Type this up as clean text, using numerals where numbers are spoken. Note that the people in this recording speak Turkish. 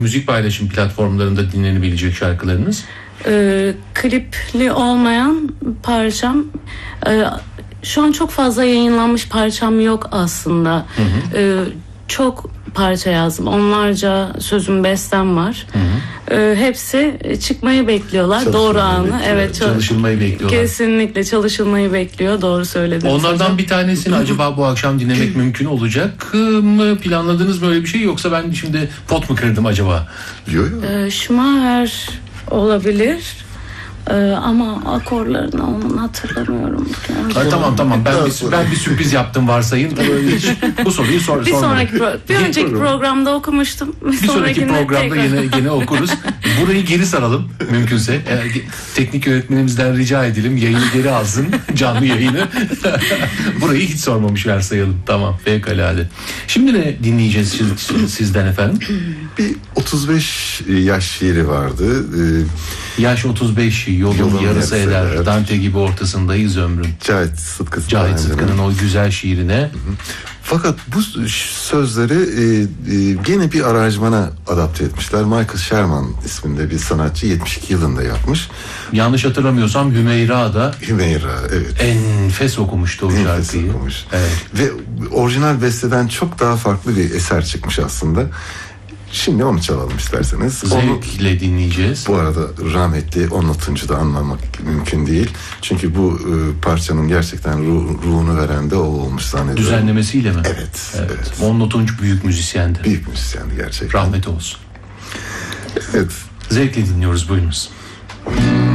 Müzik paylaşım platformlarında dinlenebilecek şarkılarınız? Klipli olmayan parçam, şu an çok fazla yayınlanmış parçam yok aslında. Çok parça yazdım. Onlarca sözüm, bestem var. Hepsi çıkmayı bekliyorlar. Doğru anı. Evet, çalışılmayı bekliyorlar. Kesinlikle çalışılmayı bekliyor. Doğru söylediniz. Onlardan hocam. Bir tanesini acaba bu akşam dinlemek mümkün olacak mı? Planladınız böyle bir şey, yoksa ben şimdi pot mu kırdım acaba? Yok. Schumacher olabilir. Ama akorlarını onun hatırlamıyorum. Tamam. Ben bir sürpriz yaptım varsayın. Hiç bu soruyu bir önceki programda okumuştum. Bir sonraki programda yine okuruz. Burayı geri saralım mümkünse. Teknik yönetmenimizden rica edelim, yayını geri alsın, canlı yayını. Burayı hiç sormamış varsayalım. Tamam, fevkalade. Şimdi ne dinleyeceğiz sizden efendim? Bir 35 yaş şiiri vardı. Yaş 35, yolun yarısı eder. Evet. Dante gibi ortasındayız ömrün. Cahit Sıtkı'nın o güzel şiirine. Fakat bu sözleri gene bir aranjmana adapte etmişler. Michael Sherman isminde bir sanatçı 72 yılında yapmış. Yanlış hatırlamıyorsam Hümeyra, evet. Enfes okumuştu o şarkıyı. Evet. Ve orijinal besteden çok daha farklı bir eser çıkmış aslında. Şimdi onu çalalım isterseniz. Zevkle dinleyeceğiz. Bu arada rahmetli Onlatıncı da anlamak mümkün değil. Çünkü bu parçanın gerçekten ruhunu veren de o olmuş zannediyorum. Düzenlemesiyle mi? Evet. Onlatıncı büyük müzisyendi. Büyük müzisyendi gerçekten. Rahmet olsun. Evet. Zevkle dinliyoruz, buyurunuz.